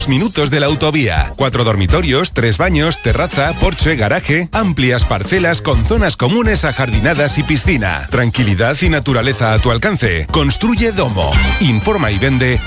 minutos de la autovía. 4 dormitorios, 3 baños, terraza, porche, garaje, amplias parcelas con zonas comunes ajardinadas y piscina. Tranquilidad y naturaleza a tu alcance. Construye Domo. Informa y vende